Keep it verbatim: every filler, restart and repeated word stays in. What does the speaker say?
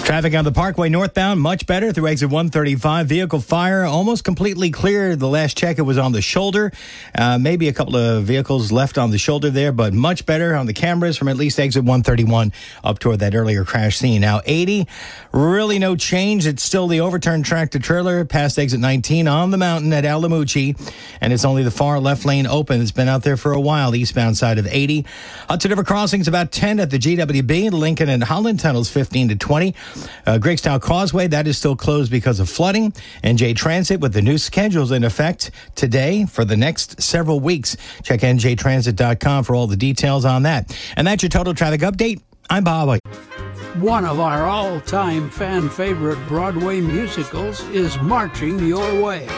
Traffic on the Parkway northbound, much better through exit one thirty-five. Vehicle fire almost completely clear. The last check, it was on the shoulder. Uh, maybe a couple of vehicles left on the shoulder there, but much better on the cameras from at least exit one thirty-one up toward that earlier crash scene. Now, eighty, really no change. It's still the overturned tractor trailer past exit nineteen on the mountain at Alamucci, and it's only the far left lane open. It's been out there for a while, eastbound side of eighty. Hudson River Crossings about ten at the G W B. Lincoln and Holland Tunnels fifteen to twenty. Uh, Greekstown Causeway, that is still closed because of flooding. N J Transit with the new schedules in effect today for the next several weeks. Check N J transit dot com for all the details on that. And that's your total traffic update. I'm Bob. One of our all-time fan favorite Broadway musicals is marching your way.